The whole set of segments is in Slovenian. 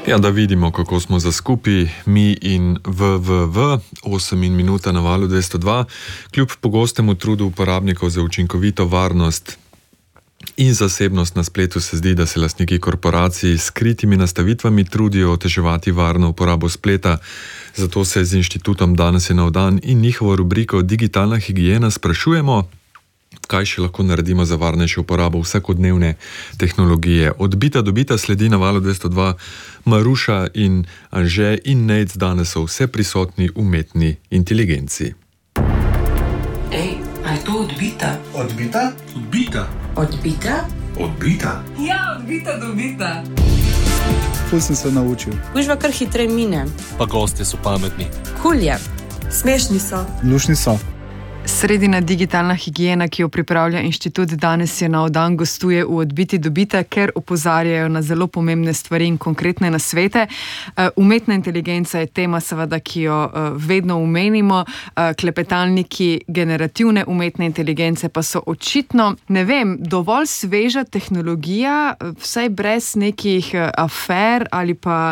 Ja, da vidimo, kako smo za skupaj, mi in www, 8 minuta na valu 202, kljub pogostemu trudu uporabnikov za učinkovito varnost in zasebnost na spletu se zdi, da se lastniki korporacij s skritimi nastavitvami trudijo oteževati varno uporabo spleta. Zato se z inštitutom Danes je nov dan in njihovo rubriko Digitalna higiena sprašujemo, kaj še lahko naredimo za varnejšo uporabo vsakodnevne tehnologije. Od bita do bita sledi na valu 202 Maruša in Anže in Nejc, danes so vse prisotni umetni inteligenci. Ej, a je to odbita? Odbita? Odbita. Odbita? Odbita. Ja, odbita do bita. Tu sem se naučil. Gužva kar hitreje mine. Pa gosti so pametni. Kul je. Smešni so. Lušni so. Sredina digitalna higiena, ki jo pripravlja inštitut Danes je nov dan, gostuje v Odbiti do bita, ker opozarjajo na zelo pomembne stvari in konkretne nasvete. Umetna inteligenca je tema, seveda, ki jo vedno omenimo. Klepetalniki generativne umetne inteligence pa so očitno, ne vem, dovolj sveža tehnologija, vsaj brez nekih afer ali pa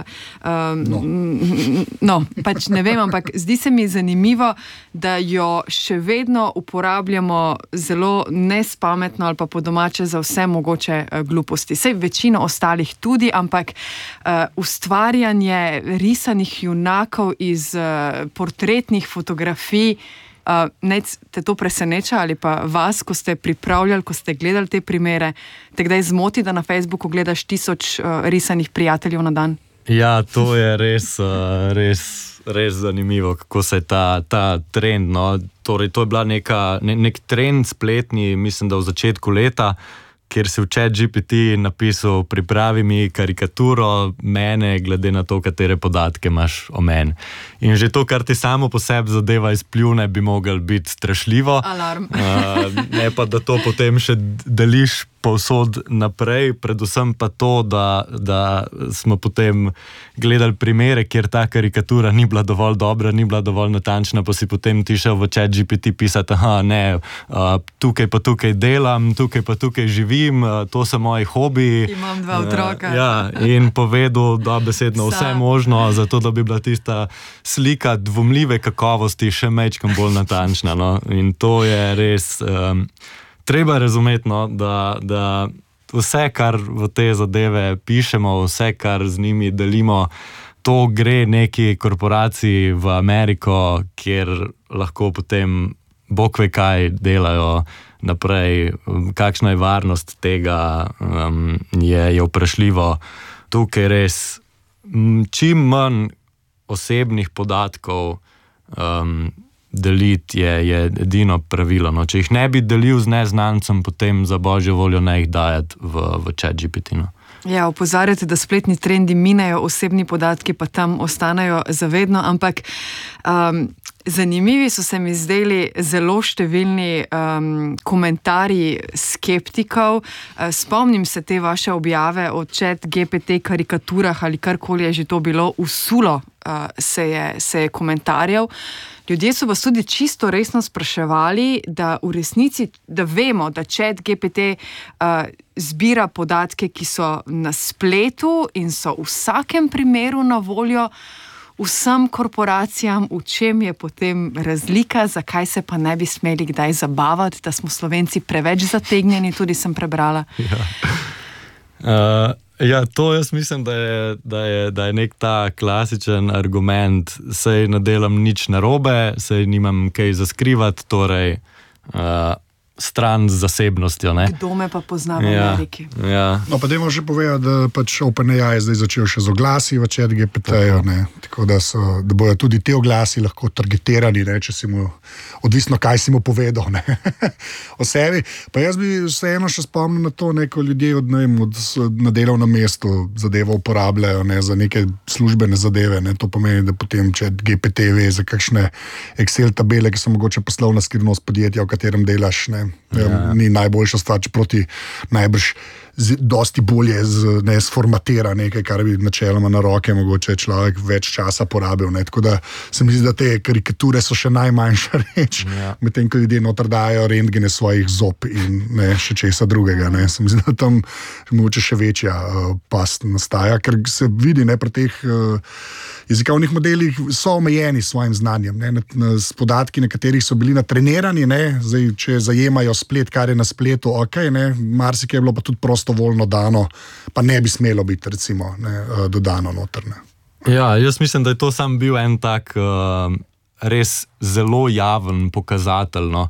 pač ne vem, ampak zdi se mi zanimivo, da jo še vedno uporabljamo zelo nespametno ali pa po domače za vse mogoče gluposti. Sej večino ostalih tudi, ampak ustvarjanje risanih junakov iz portretnih fotografij, Nec, te to preseneča ali pa vas, ko ste pripravljali, ko ste gledali te primere, te kdaj zmoti, da na Facebooku gledaš 1000 risanih prijateljev na dan? Ja, to je res zanimivo, kako se je ta trend, no. Torej, to je bila nek trend spletni, mislim, da v začetku leta, kjer si v ChatGPT napisal, pripravi mi karikaturo mene, glede na to, katere podatke imaš o meni. In že to, kar ti samo po sebi zadeva izpljune, bi mogel biti strašljivo. Alarm. Ne pa, da to potem še deliš povsod naprej, predvsem pa to, da smo potem gledali primere, kjer ta karikatura ni bila dovolj dobra, ni bila dovolj natančna, pa si potem ti šel v ChatGPT pisati, tukaj pa tukaj delam, tukaj pa tukaj živim, to so moji hobiji. Imam 2 otroka. Ja, in povedal dobesedno vse možno, zato da bi bila tista slika dvomljive kakovosti še majčkam bolj natančna. No? In to je res... Treba razumeti, no, da vse, kar v te zadeve pišemo, vse, kar z njimi delimo, to gre neki korporaciji v Ameriko, kjer lahko potem bog ve kaj delajo naprej, kakšna je varnost tega, je vprašljivo. Tukaj res čim manj osebnih podatkov deliti je edino pravilo. No. Če jih ne bi delil z neznancem, potem za božjo voljo ne jih dajati v ChatGPT. No. Ja, opozarjate, da spletni trendi minejo, osebni podatki pa tam ostanejo zavedno, ampak zanimivi so se mi zdeli zelo številni komentarji skeptikov. Spomnim se te vaše objave o ChatGPT karikaturah ali karkoli je že to bilo, usulo se je komentarjev. Ljudje so vas tudi čisto resno spraševali, da v resnici, da vemo, da ChatGPT zbira podatke, ki so na spletu in so v vsakem primeru na voljo vsem korporacijam, v čem je potem razlika, zakaj se pa ne bi smeli kdaj zabavati, da smo Slovenci preveč zategnjeni, tudi sem prebrala. Ja, to jaz mislim, da je nek ta klasičen argument, saj ne delam nič narobe, saj nimam kaj za skrivati, torej stran z zasebnostjo. Ne? Kdo me pa pozna v Ameriki? Ja. No, pa dajmo že povedati, da pač OpenAI je zdaj začel še z oglasi v ChatGPT-ju, tako da bojo tudi te oglasi lahko targetirani, če si mu, odvisno kaj si mu povedal, o sebi. Pa jaz bi vseeno še spomnil na to, ko ljudje na delovnem mestu zadevo uporabljajo, za neke službene zadeve, to pomeni, da potem ChatGPT ve za kakšne Excel tabele, ki so mogoče poslovna skrivnost podjetja, v katerem delaš, ni najboljša stvar, proti najbrž dosti bolje sformatira nekaj, kar bi načeloma na roke mogoče človek več časa porabil. Ne. Tako da se mi zdi, da te karikature so še najmanjša reč, medtem ko ljudje noter dajo rentgene svojih zob in ne, še česa drugega. Ne. Se mi zdi, da tam mogoče še večja past nastaja, ker se vidi ne, pri teh jezikovnih modelih so omejeni s svojim znanjem. Ne, s podatki, na katerih so bili natrenirani, ne, zdaj, če zajemajo splet, kar je na spletu, ok, ne, marsikaj je bilo pa tudi prostovoljno dano, pa ne bi smelo biti recimo ne, dodano noter. Ne. Ja, jaz mislim, da je to sam bil en tak res zelo javen pokazatelj, no,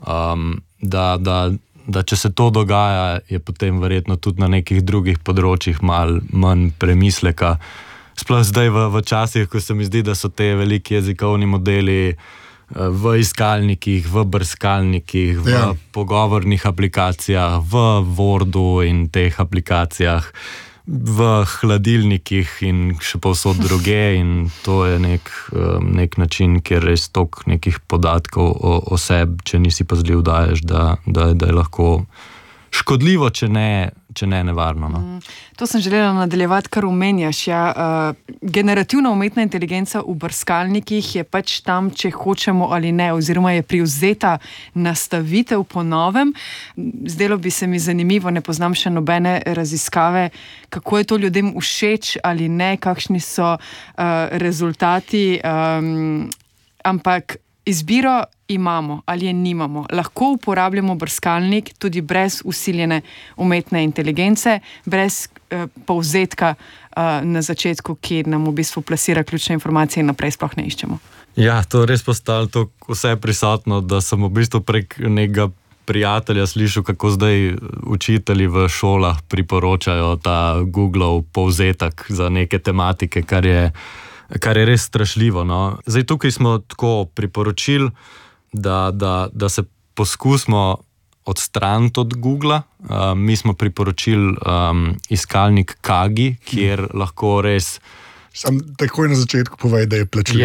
da če se to dogaja, je potem verjetno tudi na nekih drugih področjih malo manj premisleka. Sploh zdaj v časih, ko se mi zdi, da so te veliki jezikovni modeli v iskalnikih, v brskalnikih, v pogovornih aplikacijah, v Wordu in teh aplikacijah, v hladilnikih in še povsod druge, in to je nek način, kjer res toliko nekih podatkov o sebi, če nisi pazljiv, daješ, da je lahko škodljivo, če ne nevarno. No. To sem želela nadaljevati, kar omenjaš. Ja. Generativna umetna inteligenca v brskalnikih je pač tam, če hočemo ali ne, oziroma je privzeta nastavitev po novem. Zdelo bi se mi zanimivo, ne poznam še nobene raziskave, kako je to ljudem všeč ali ne, kakšni so rezultati, ampak izbiro imamo ali je nimamo. Lahko uporabljamo brskalnik tudi brez vsiljene umetne inteligence, brez povzetka na začetku, ki nam v bistvu plasira ključne informacije in naprej sploh ne iščemo. Ja, to res postalo to vse prisotno, da sem v bistvu prek nekega prijatelja slišal, kako zdaj učitelji v šolah priporočajo ta Googlov povzetek za neke tematike, kar je res strašljivo. No. Zdaj tukaj smo tako priporočili, da se poskusimo odstraniti od Googla. Mi smo priporočili iskalnik Kagi, kjer lahko res... Sam takoj na začetku povej, da je plačljiv.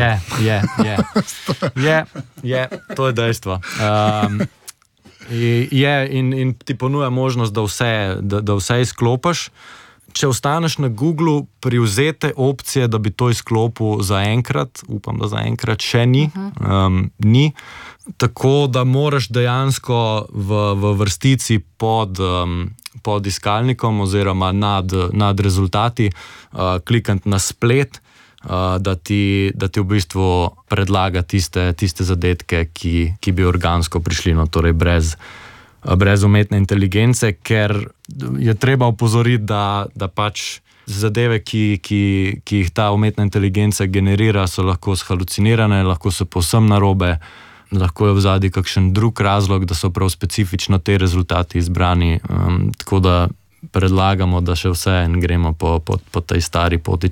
Je, to je dejstvo. In ti ponuja možnost, da vse izklopiš. Če ostaneš na Googlu, privzete opcije, da bi to izklopil zaenkrat, upam, da zaenkrat še ni, ni. Tako da moraš dejansko v vrstici pod iskalnikom oziroma nad rezultati klikati na splet, da ti v bistvu predlaga tiste zadetke, ki bi organsko prišli, no, torej brez umetne inteligence, ker je treba opozoriti, da pač zadeve, ki jih ta umetna inteligenca generira, so lahko zhalucinirane, lahko so povsem narobe, lahko je v zadnji kakšen drug razlog, da so prav specifično te rezultati izbrani. Tako da predlagamo, da še vseeno gremo po tej stari poti,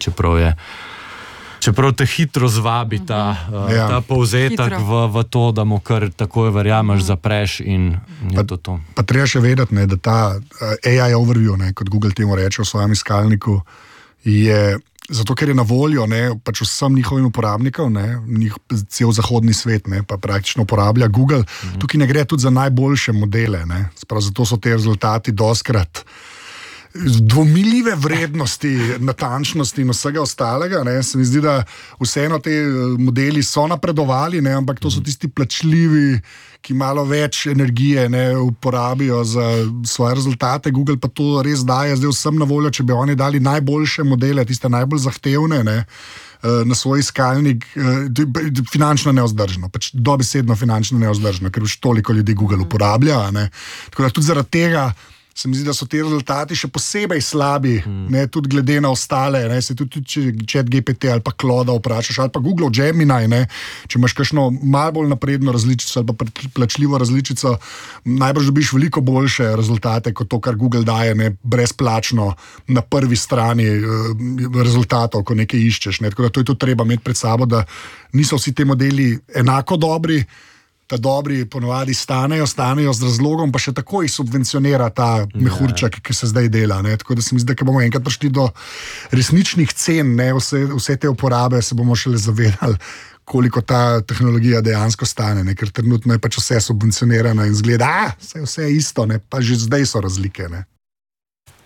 čeprav te hitro zvabi ta povzetek v to, da mu kar takoj verjameš, zapreš in je to. Pa treba še vedeti, ne, da ta AI overview, ne, kot Google temu reče v svojem iskalniku, je zato, ker je na voljo ne, pač vsem njihovim uporabnikom, cel zahodni svet ne, pa praktično uporablja Google. Tukaj ne gre tudi za najboljše modele. Ne. Zato so te rezultati doskrat dvomljive vrednosti, natančnosti in vsega ostalega. Ne. Se mi zdi, da vseeno te modeli so napredovali, ne, ampak to so tisti plačljivi, ki malo več energije ne, uporabijo za svoje rezultate. Google pa to res daje zdaj vsem na voljo, če bi oni dali najboljše modele, tiste najbolj zahtevne, ne, na svoj iskalnik, finančno neozdržno, pač dobesedno finančno neozdržno, ker už toliko ljudi Google uporablja. Ne. Tako da tudi zaradi tega se mi zdi, da so te rezultati še posebej slabi, ne, tudi glede na ostale, ne, se tudi če ChatGPT ali pa Claude vprašaš, ali pa Google Gemini, ne, če imaš kakšno malo bolj napredno različico ali pa plačljivo različico, najbrž dobiš veliko boljše rezultate, kot to, kar Google daje, ne, brezplačno na prvi strani rezultatov, ko nekaj iščeš. Ne, tako da to je tudi treba imeti pred sabo, da niso vsi te modeli enako dobri, ta dobri ponovadi stanejo z razlogom, pa še tako jih subvencionira ta mehurček, ki se zdaj dela. Ne? Tako da se mi zdi, da bomo enkrat prišli do resničnih cen, ne? Vse te uporabe, se bomo šele zavedali, koliko ta tehnologija dejansko stane, ne? Ker trenutno je pač vse subvencionirano in zgleda, vse je isto, ne? Pa že zdaj so razlike. Ne?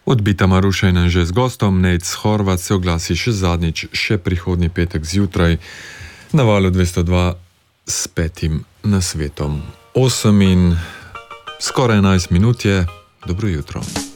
Odbita Marušajna že z gostom, Nejc Horvat se oglasi še zadnjič, še prihodnji petek zjutraj na Valu 202 s 5. nasvetom. 8 in skoraj 11 minut je. Dobro jutro.